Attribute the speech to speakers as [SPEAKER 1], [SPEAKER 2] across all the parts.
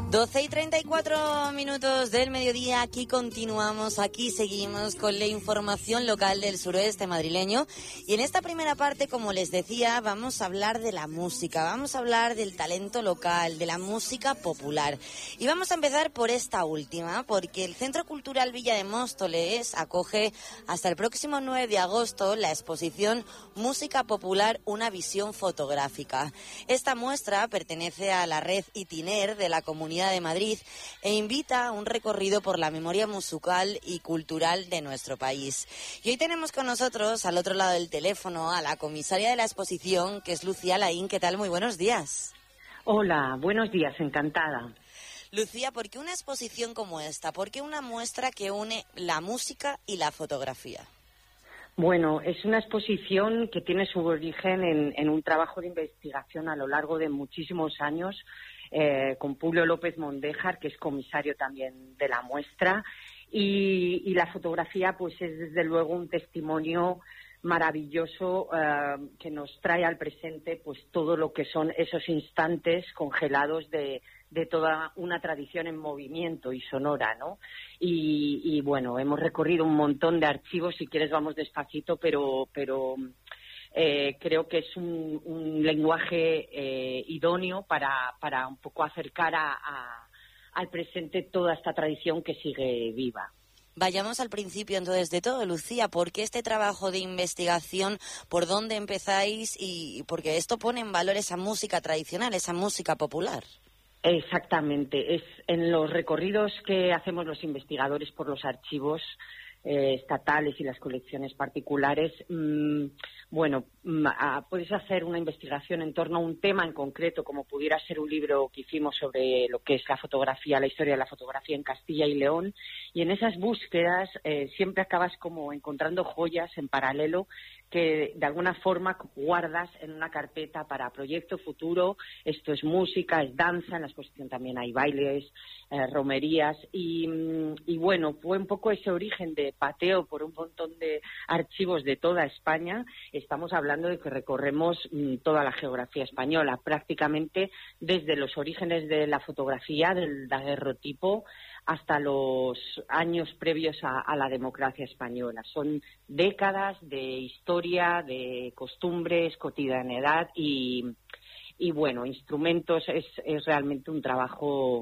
[SPEAKER 1] 12:34 del mediodía, aquí continuamos, aquí seguimos con la información local del suroeste madrileño y en esta primera parte, como les decía, vamos a hablar de la música, vamos a hablar del talento local, de la música popular y vamos a empezar por esta última, porque el Centro Cultural Villa de Móstoles acoge hasta el próximo 9 de agosto la exposición Música Popular, una visión fotográfica. Esta muestra pertenece a la red Itiner de la Comunidad de Madrid e invita a un recorrido por la memoria musical y cultural de nuestro país. Y hoy tenemos con nosotros, al otro lado del teléfono, a la comisaria de la exposición, que es Lucía Laín. ¿Qué tal? Muy buenos días.
[SPEAKER 2] Hola, buenos días, encantada.
[SPEAKER 1] Lucía, ¿por qué una exposición como esta? ¿Por qué una muestra que une la música y la fotografía?
[SPEAKER 2] Bueno, es una exposición que tiene su origen en un trabajo de investigación a lo largo de muchísimos años con Publio López Mondéjar, que es comisario también de la muestra, y la fotografía pues es desde luego un testimonio maravilloso que nos trae al presente pues todo lo que son esos instantes congelados de toda una tradición en movimiento y sonora, ¿no? Y bueno, hemos recorrido un montón de archivos, si quieres vamos despacito, pero creo que es un lenguaje idóneo para un poco acercar al presente toda esta tradición que sigue viva.
[SPEAKER 1] Vayamos al principio entonces de todo, Lucía. ¿Por qué este trabajo de investigación? ¿Por dónde empezáis? Y porque esto pone en valor esa música tradicional, esa música popular.
[SPEAKER 2] Exactamente. Es en los recorridos que hacemos los investigadores por los archivos estatales y las colecciones particulares, puedes hacer una investigación en torno a un tema en concreto, como pudiera ser un libro que hicimos sobre lo que es la fotografía, la historia de la fotografía en Castilla y León, y en esas búsquedas siempre acabas como encontrando joyas en paralelo que de alguna forma guardas en una carpeta para proyecto futuro. Esto es música, es danza, en la exposición también hay bailes, romerías y bueno, fue un poco ese origen de pateo por un montón de archivos de toda España. Estamos hablando de que recorremos toda la geografía española, prácticamente desde los orígenes de la fotografía, del daguerrotipo, hasta los años previos a la democracia española. Son décadas de historia, de costumbres, cotidianidad y bueno, instrumentos. Es realmente un trabajo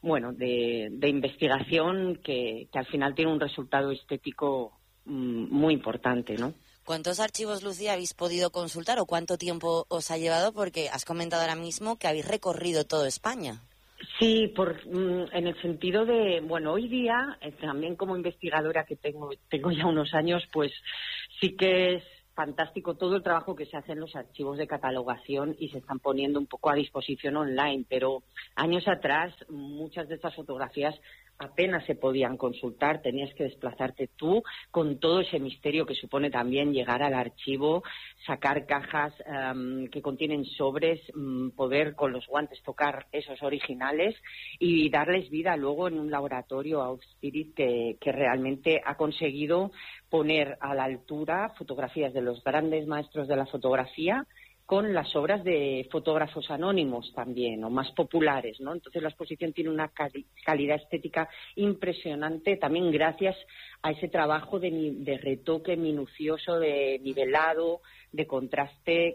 [SPEAKER 2] de investigación que al final tiene un resultado estético muy importante, ¿no?
[SPEAKER 1] ¿Cuántos archivos, Lucía, habéis podido consultar o cuánto tiempo os ha llevado? Porque has comentado ahora mismo que habéis recorrido toda España.
[SPEAKER 2] Sí, en el sentido de, bueno, hoy día, también como investigadora que tengo ya unos años, pues sí que es fantástico todo el trabajo que se hace en los archivos de catalogación y se están poniendo un poco a disposición online, pero años atrás muchas de estas fotografías apenas se podían consultar, tenías que desplazarte tú con todo ese misterio que supone también llegar al archivo, sacar cajas que contienen sobres, poder con los guantes tocar esos originales y darles vida luego en un laboratorio Outspirit que realmente ha conseguido poner a la altura fotografías de los grandes maestros de la fotografía con las obras de fotógrafos anónimos también, o más populares, ¿no? Entonces la exposición tiene una calidad estética impresionante, también gracias a ese trabajo de retoque minucioso, de nivelado, de contraste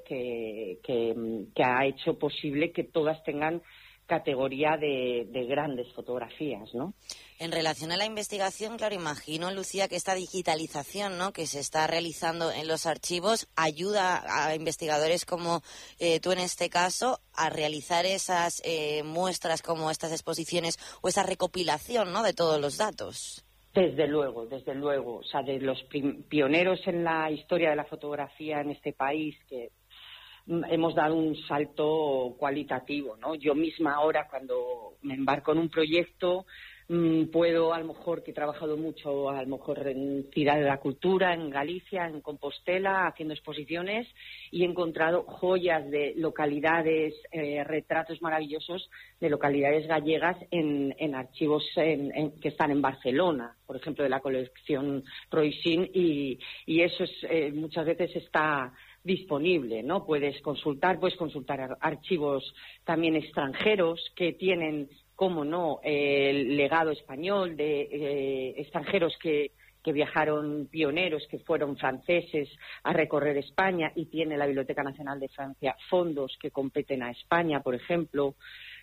[SPEAKER 2] que ha hecho posible que todas tengan categoría de grandes fotografías, ¿no?
[SPEAKER 1] En relación a la investigación, claro, imagino, Lucía, que esta digitalización, ¿no?, que se está realizando en los archivos ayuda a investigadores como tú en este caso a realizar esas muestras como estas exposiciones o esa recopilación, ¿no?, de todos los datos.
[SPEAKER 2] Desde luego. O sea, de los pioneros en la historia de la fotografía en este país, que hemos dado un salto cualitativo, ¿no? Yo misma ahora, cuando me embarco en un proyecto, puedo, a lo mejor, que he trabajado mucho, a lo mejor en Ciudad de la Cultura, en Galicia, en Compostela, haciendo exposiciones, y he encontrado joyas de localidades, retratos maravillosos de localidades gallegas en archivos que están en Barcelona, por ejemplo, de la colección Roisin, y eso es, muchas veces está disponible, ¿no? Puedes consultar archivos también extranjeros que tienen cómo no, el legado español de extranjeros que viajaron, pioneros que fueron franceses a recorrer España, y tiene la Biblioteca Nacional de Francia fondos que competen a España, por ejemplo,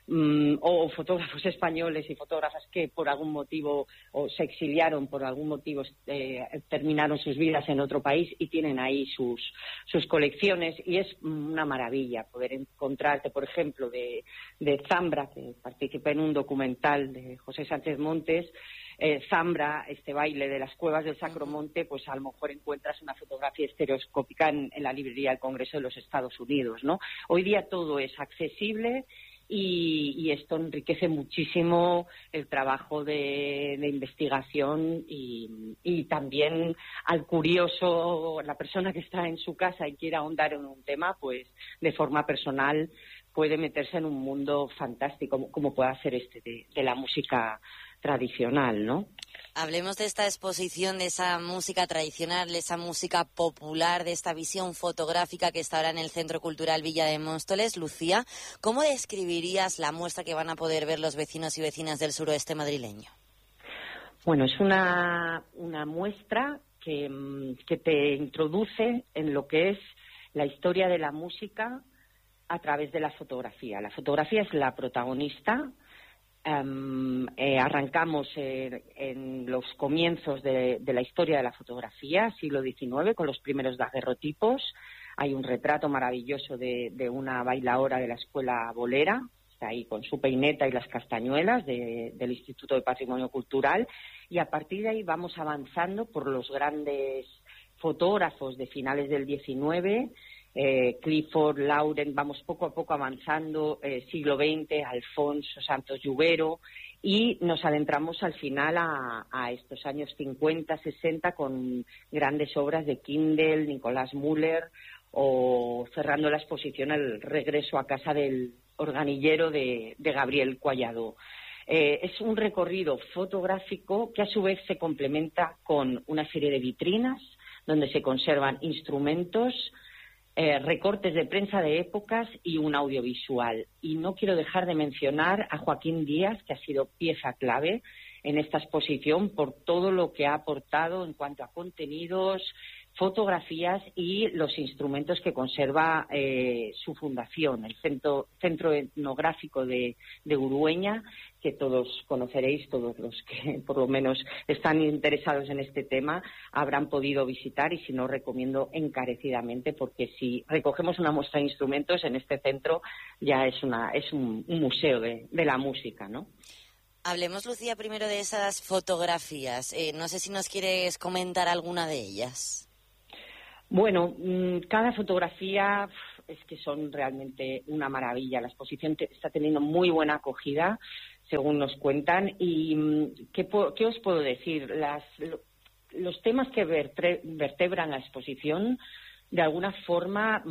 [SPEAKER 2] o fotógrafos españoles y fotógrafas que por algún motivo o se exiliaron, por algún motivo terminaron sus vidas en otro país y tienen ahí sus colecciones, y es una maravilla poder encontrarte, por ejemplo, de Zambra, que participé en un documental de José Sánchez Montes. Zambra, este baile de las cuevas del Sacromonte, pues a lo mejor encuentras una fotografía estereoscópica en la librería del Congreso de los Estados Unidos, ¿no? Hoy día todo es accesible y esto enriquece muchísimo el trabajo de investigación y también al curioso, la persona que está en su casa y quiera ahondar en un tema, pues de forma personal puede meterse en un mundo fantástico como pueda ser de la música tradicional, ¿no?
[SPEAKER 1] Hablemos de esta exposición, de esa música tradicional, de esa música popular, de esta visión fotográfica que está ahora en el Centro Cultural Villa de Móstoles. Lucía, ¿cómo describirías la muestra que van a poder ver los vecinos y vecinas del suroeste madrileño?
[SPEAKER 2] Bueno, es una muestra que te introduce en lo que es la historia de la música a través de la fotografía. La fotografía es la protagonista. Arrancamos en los comienzos de la historia de la fotografía, siglo XIX, con los primeros daguerrotipos. Hay un retrato maravilloso de una bailaora de la escuela bolera, está ahí con su peineta y las castañuelas del Instituto de Patrimonio Cultural, y a partir de ahí vamos avanzando por los grandes fotógrafos de finales del XIX, Clifford, Laurent, vamos poco a poco avanzando, siglo XX, Alfonso Santos Lluvero, y nos adentramos al final a estos años 50, 60 con grandes obras de Kindel, Nicolás Müller, o cerrando la exposición El regreso a casa del organillero de Gabriel Collado. Es un recorrido fotográfico que a su vez se complementa con una serie de vitrinas donde se conservan instrumentos, recortes de prensa de épocas y un audiovisual. Y no quiero dejar de mencionar a Joaquín Díaz, que ha sido pieza clave en esta exposición por todo lo que ha aportado en cuanto a contenidos, fotografías y los instrumentos que conserva su fundación, el Centro Etnográfico de Urueña, que todos conoceréis, todos los que por lo menos están interesados en este tema habrán podido visitar, y si no, recomiendo encarecidamente, porque si recogemos una muestra de instrumentos en este centro ya es un museo de la música, ¿no?
[SPEAKER 1] Hablemos, Lucía, primero de esas fotografías. No sé si nos quieres comentar alguna de ellas.
[SPEAKER 2] Bueno, cada fotografía es que son realmente una maravilla. La exposición está teniendo muy buena acogida, según nos cuentan. ¿Y qué os puedo decir? Los temas que vertebran la exposición, de alguna forma,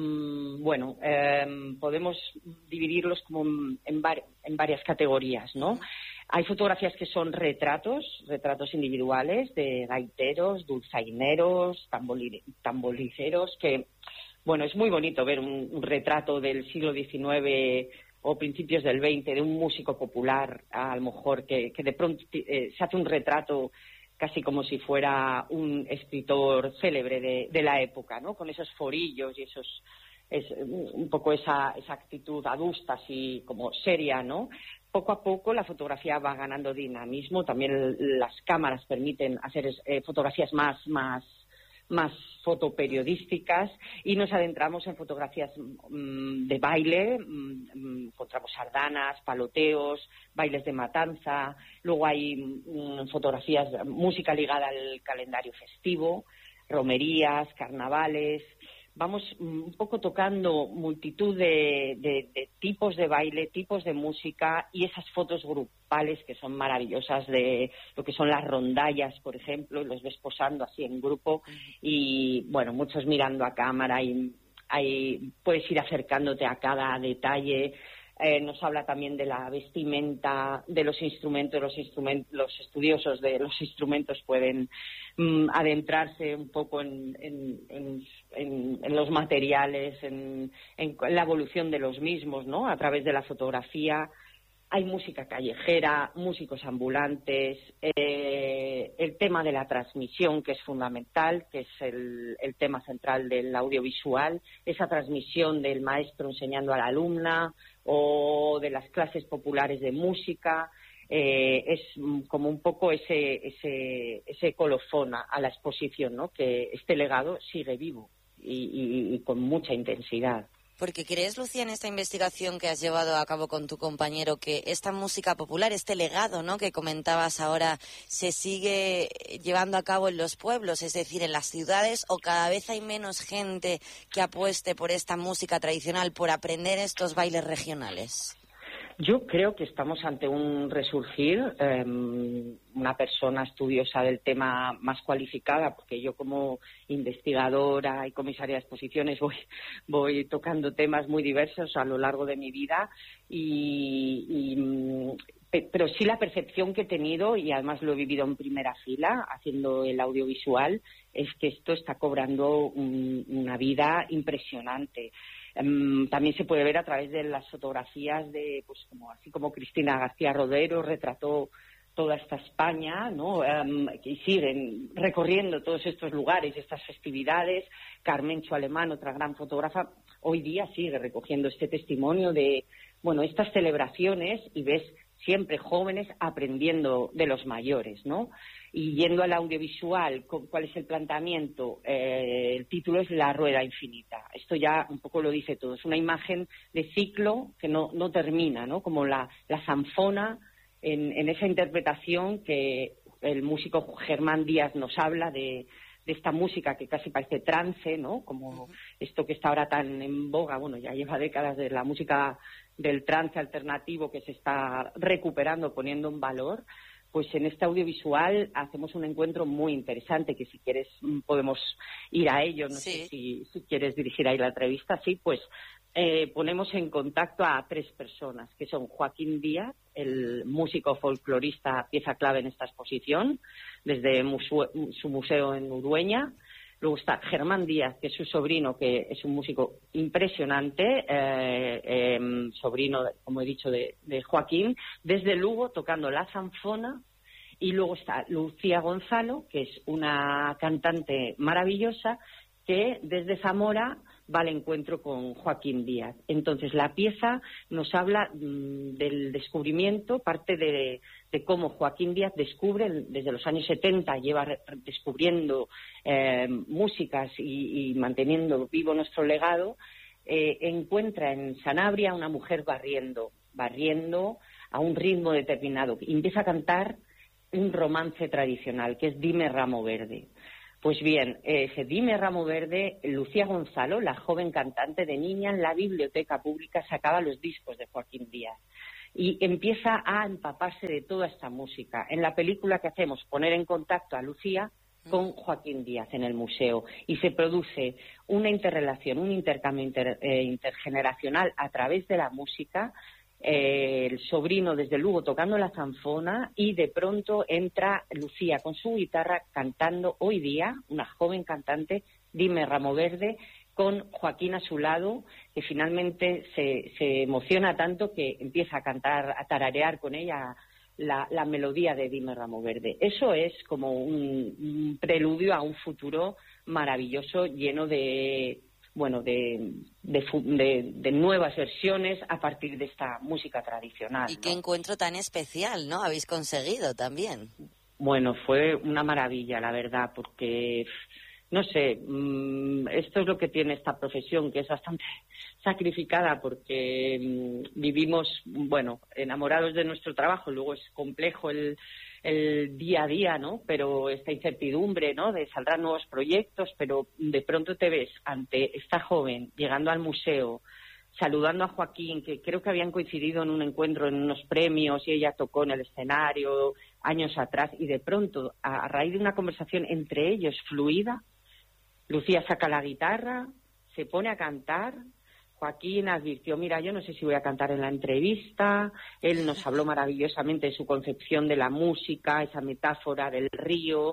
[SPEAKER 2] podemos dividirlos como en varias categorías, ¿no? Hay fotografías que son retratos individuales de gaiteros, dulzaineros, tamborileros, que, bueno, es muy bonito ver un retrato del siglo XIX o principios del XX de un músico popular, a lo mejor, que de pronto se hace un retrato casi como si fuera un escritor célebre de la época, ¿no? Con esos forillos y es un poco esa actitud adusta, así como seria, ¿no? Poco a poco la fotografía va ganando dinamismo, también las cámaras permiten hacer fotografías más fotoperiodísticas, y nos adentramos en fotografías de baile, encontramos sardanas, paloteos, bailes de matanza, luego hay fotografías, música ligada al calendario festivo, romerías, carnavales. Vamos un poco tocando multitud de tipos de baile, tipos de música, y esas fotos grupales que son maravillosas, de lo que son las rondallas, por ejemplo, los ves posando así en grupo y, bueno, muchos mirando a cámara, y ahí puedes ir acercándote a cada detalle. Nos habla también de la vestimenta, de los instrumentos. Los estudiosos de los instrumentos pueden adentrarse un poco en los materiales, en la evolución de los mismos, ¿no? A través de la fotografía. Hay música callejera, músicos ambulantes, el tema de la transmisión, que es fundamental, que es el tema central del audiovisual, esa transmisión del maestro enseñando a la alumna o de las clases populares de música. Es como un poco ese colofón a la exposición, ¿no? Que este legado sigue vivo y con mucha intensidad.
[SPEAKER 1] Porque ¿crees, Lucía, en esta investigación que has llevado a cabo con tu compañero, que esta música popular, este legado, ¿no?, que comentabas ahora, se sigue llevando a cabo en los pueblos, es decir, en las ciudades, o cada vez hay menos gente que apueste por esta música tradicional, por aprender estos bailes regionales?
[SPEAKER 2] Yo creo que estamos ante un resurgir, una persona estudiosa del tema más cualificada, porque yo como investigadora y comisaria de exposiciones voy tocando temas muy diversos a lo largo de mi vida, pero sí la percepción que he tenido, y además lo he vivido en primera fila haciendo el audiovisual, es que esto está cobrando una vida impresionante. También se puede ver a través de las fotografías de, pues así como Cristina García Rodero retrató toda esta España, ¿no? Y siguen recorriendo todos estos lugares, estas festividades. Carmencho Alemán, otra gran fotógrafa, hoy día sigue recogiendo este testimonio de, estas celebraciones, y ves siempre jóvenes aprendiendo de los mayores, ¿no? Y yendo al audiovisual, ¿cuál es el planteamiento? El título es La Rueda Infinita. Esto ya un poco lo dice todo. Es una imagen de ciclo que no termina, ¿no? Como la zanfona en esa interpretación que el músico Germán Díaz nos habla de esta música que casi parece trance, ¿no? Como esto que está ahora tan en boga, ya lleva décadas, de la música del trance alternativo, que se está recuperando, poniendo en valor. Pues en este audiovisual hacemos un encuentro muy interesante, que si quieres podemos ir a ello. No sé si quieres dirigir ahí la entrevista. Sí, pues ponemos en contacto a 3 personas, que son Joaquín Díaz, el músico folclorista, pieza clave en esta exposición, desde su museo en Urueña. Luego está Germán Díaz, que es su sobrino, que es un músico impresionante, sobrino, como he dicho, de Joaquín, desde Lugo, tocando la zanfona. Y luego está Lucía Gonzalo, que es una cantante maravillosa, que desde Zamora va al encuentro con Joaquín Díaz. Entonces, la pieza nos habla del descubrimiento, parte de cómo Joaquín Díaz descubre, desde los años 70, lleva descubriendo músicas y manteniendo vivo nuestro legado. Encuentra en Sanabria una mujer barriendo a un ritmo determinado. Y empieza a cantar un romance tradicional, que es Dime Ramo Verde. Pues bien, ese Dime Ramo Verde, Lucía Gonzalo, la joven cantante, de niña en la biblioteca pública sacaba los discos de Joaquín Díaz y empieza a empaparse de toda esta música. En la película que hacemos, poner en contacto a Lucía con Joaquín Díaz en el museo, y se produce una interrelación, un intercambio intergeneracional a través de la música. El sobrino desde Lugo tocando la zanfona, y de pronto entra Lucía con su guitarra cantando hoy día, una joven cantante, Dime Ramo Verde, con Joaquín a su lado, que finalmente se emociona tanto que empieza a cantar, a tararear con ella la melodía de Dime Ramo Verde. Eso es como un preludio a un futuro maravilloso, lleno de nuevas versiones a partir de esta música tradicional.
[SPEAKER 1] Y qué encuentro tan especial, ¿no?, habéis conseguido también.
[SPEAKER 2] Bueno, fue una maravilla, la verdad, porque, no sé, esto es lo que tiene esta profesión, que es bastante sacrificada, porque vivimos, enamorados de nuestro trabajo. Luego es complejo el día a día, ¿no? Pero esta incertidumbre, ¿no?, de saldrán nuevos proyectos, pero de pronto te ves ante esta joven llegando al museo, saludando a Joaquín, que creo que habían coincidido en un encuentro, en unos premios, y ella tocó en el escenario años atrás, y de pronto, a raíz de una conversación entre ellos fluida, Lucía saca la guitarra, se pone a cantar. Joaquín advirtió, mira, yo no sé si voy a cantar en la entrevista. Él nos habló maravillosamente de su concepción de la música, esa metáfora del río,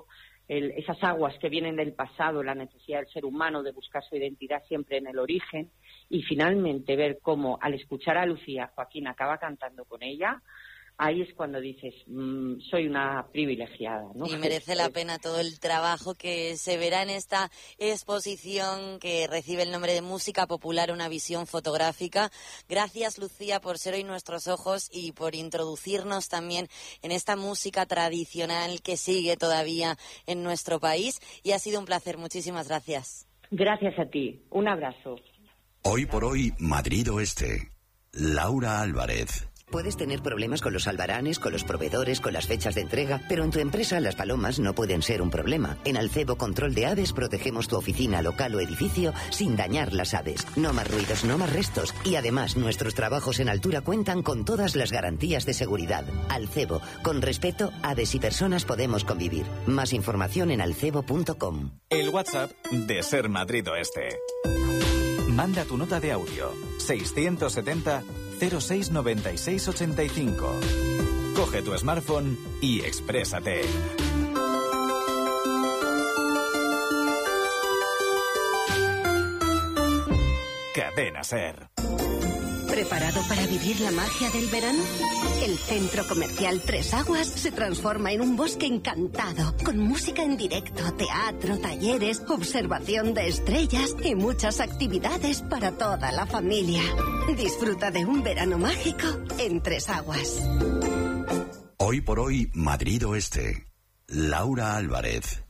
[SPEAKER 2] esas aguas que vienen del pasado, la necesidad del ser humano de buscar su identidad siempre en el origen, y finalmente ver cómo al escuchar a Lucía, Joaquín acaba cantando con ella. Ahí es cuando dices, soy una privilegiada, ¿no?
[SPEAKER 1] Y merece la pena todo el trabajo que se verá en esta exposición que recibe el nombre de Música Popular, una visión fotográfica. Gracias, Lucía, por ser hoy nuestros ojos y por introducirnos también en esta música tradicional que sigue todavía en nuestro país. Y ha sido un placer. Muchísimas gracias.
[SPEAKER 2] Gracias a ti. Un abrazo.
[SPEAKER 3] Hoy por hoy, Madrid Oeste. Laura Álvarez.
[SPEAKER 4] Puedes tener problemas con los albaranes, con los proveedores, con las fechas de entrega, pero en tu empresa las palomas no pueden ser un problema. En Alcebo Control de Aves protegemos tu oficina, local o edificio sin dañar las aves. No más ruidos, no más restos. Y además, nuestros trabajos en altura cuentan con todas las garantías de seguridad. Alcebo, con respeto, aves y personas podemos convivir. Más información en alcebo.com.
[SPEAKER 5] El WhatsApp de Ser Madrid Oeste. Manda tu nota de audio 670 069685. Coge tu smartphone y exprésate. Cadena Ser.
[SPEAKER 6] ¿Preparado para vivir la magia del verano? El centro comercial Tres Aguas se transforma en un bosque encantado, con música en directo, teatro, talleres, observación de estrellas y muchas actividades para toda la familia. Disfruta de un verano mágico en Tres Aguas.
[SPEAKER 3] Hoy por hoy, Madrid Oeste. Laura Álvarez.